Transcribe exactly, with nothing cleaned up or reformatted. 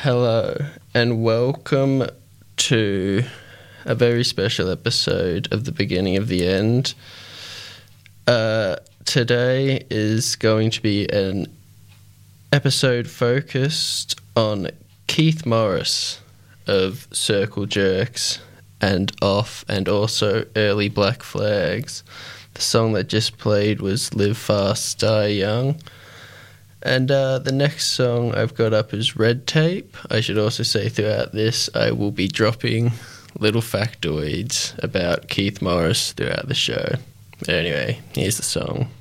Hello and welcome to a very special episode of The Beginning of the End. Uh, today is going to be an episode focused on Keith Morris of Circle Jerks and Off, and also early Black Flags. The song that just played was Live Fast, Die Young. And uh, the next song I've got up is Red Tape. I should also say throughout this I will be dropping little factoids about Keith Morris throughout the show. But anyway, here's the song.